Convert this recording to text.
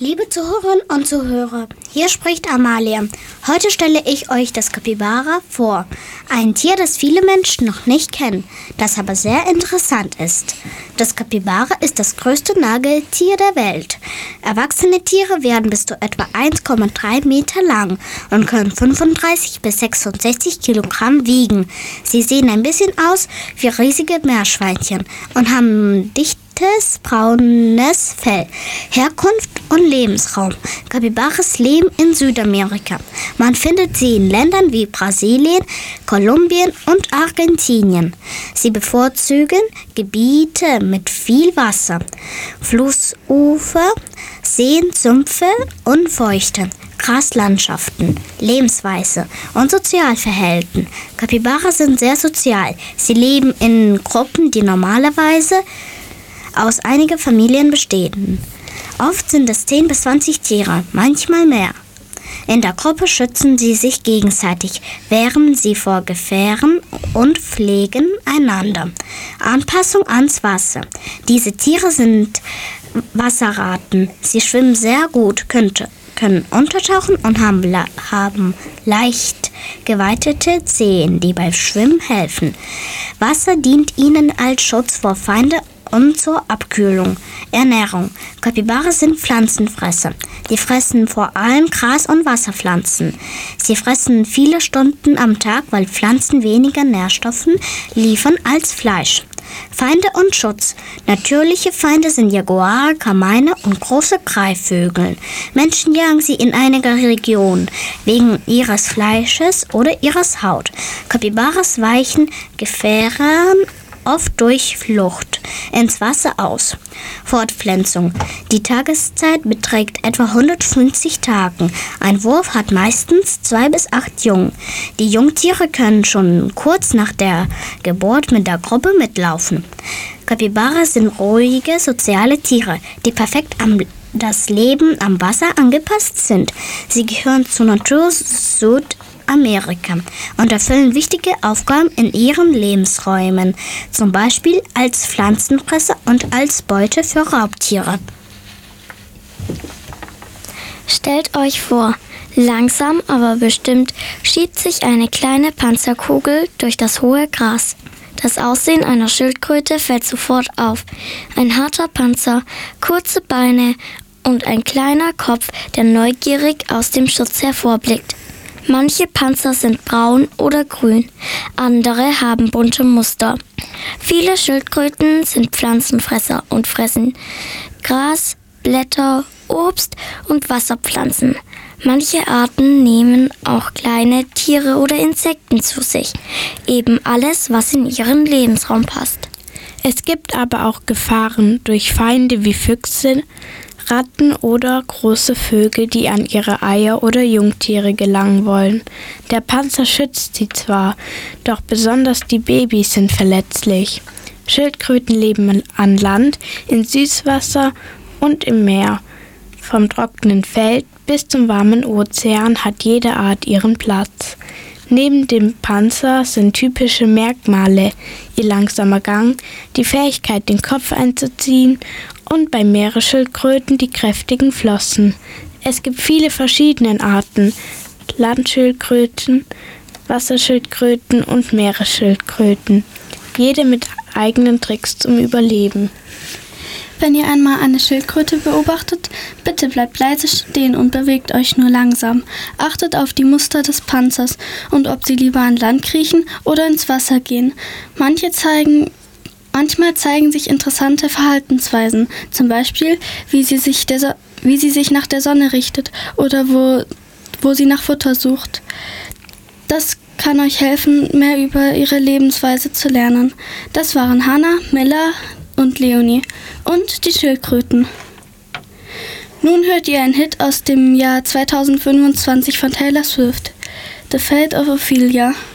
Liebe Zuhörerinnen und Zuhörer, hier spricht Amalia. Heute stelle ich euch das Kapibara vor. Ein Tier, das viele Menschen noch nicht kennen, das aber sehr interessant ist. Das Kapibara ist das größte Nagetier der Welt. Erwachsene Tiere werden bis zu etwa 1,3 Meter lang und können 35 bis 66 Kilogramm wiegen. Sie sehen ein bisschen aus wie riesige Meerschweinchen und haben dichtes braunes Fell. Herkunft und Lebensraum. Kapibaras leben in Südamerika. Man findet sie in Ländern wie Brasilien, Kolumbien und Argentinien. Sie bevorzugen Gebiete mit viel Wasser, Flussufer, Seen, Sümpfe und feuchte Graslandschaften, Lebensweise und Sozialverhalten. Kapibaras sind sehr sozial. Sie leben in Gruppen, die normalerweise aus einigen Familien bestehen. Oft sind es 10 bis 20 Tiere, manchmal mehr. In der Gruppe schützen sie sich gegenseitig, wehren sie vor Gefahren und pflegen einander. Anpassung ans Wasser. Diese Tiere sind Wasserratten. Sie schwimmen sehr gut, können untertauchen und haben leicht geweitete Zehen, die beim Schwimmen helfen. Wasser dient ihnen als Schutz vor Feinden und zur Abkühlung. Ernährung. Kapibaras sind Pflanzenfresser. Die fressen vor allem Gras- und Wasserpflanzen. Sie fressen viele Stunden am Tag, weil Pflanzen weniger Nährstoffe liefern als Fleisch. Feinde und Schutz. Natürliche Feinde sind Jaguare, Kameine und große Greifvögel. Menschen jagen sie in einiger Region wegen ihres Fleisches oder ihres Haut. Kapibaras weichen Gefahren oft durch Flucht ins Wasser aus. Fortpflanzung. Die Tageszeit beträgt etwa 150 Tage. Ein Wurf hat meistens 2 bis 8 Jungen. Die Jungtiere können schon kurz nach der Geburt mit der Gruppe mitlaufen. Kapibaras sind ruhige, soziale Tiere, die perfekt an das Leben am Wasser angepasst sind. Sie gehören zur Natur Südamerika und erfüllen wichtige Aufgaben in ihren Lebensräumen, zum Beispiel als Pflanzenfresser und als Beute für Raubtiere. Stellt euch vor, langsam aber bestimmt schiebt sich eine kleine Panzerkugel durch das hohe Gras. Das Aussehen einer Schildkröte fällt sofort auf. Ein harter Panzer, kurze Beine und ein kleiner Kopf, der neugierig aus dem Schutz hervorblickt. Manche Panzer sind braun oder grün, andere haben bunte Muster. Viele Schildkröten sind Pflanzenfresser und fressen Gras, Blätter, Obst und Wasserpflanzen. Manche Arten nehmen auch kleine Tiere oder Insekten zu sich. Eben alles, was in ihren Lebensraum passt. Es gibt aber auch Gefahren durch Feinde wie Füchse, Ratten oder große Vögel, die an ihre Eier oder Jungtiere gelangen wollen. Der Panzer schützt sie zwar, doch besonders die Babys sind verletzlich. Schildkröten leben an Land, in Süßwasser und im Meer. Vom trockenen Feld bis zum warmen Ozean hat jede Art ihren Platz. Neben dem Panzer sind typische Merkmale ihr langsamer Gang, die Fähigkeit, den Kopf einzuziehen und bei Meeresschildkröten die kräftigen Flossen. Es gibt viele verschiedene Arten: Landschildkröten, Wasserschildkröten und Meeresschildkröten. Jede mit eigenen Tricks zum Überleben. Wenn ihr einmal eine Schildkröte beobachtet, bitte bleibt leise stehen und bewegt euch nur langsam. Achtet auf die Muster des Panzers und ob sie lieber an Land kriechen oder ins Wasser gehen. Manchmal zeigen sich interessante Verhaltensweisen, zum Beispiel, wie sie sich nach der Sonne richtet oder wo sie nach Futter sucht. Das kann euch helfen, mehr über ihre Lebensweise zu lernen. Das waren Hannah, Miller und Leonie und die Schildkröten. Nun hört ihr einen Hit aus dem Jahr 2025 von Taylor Swift, The Fate of Ophelia.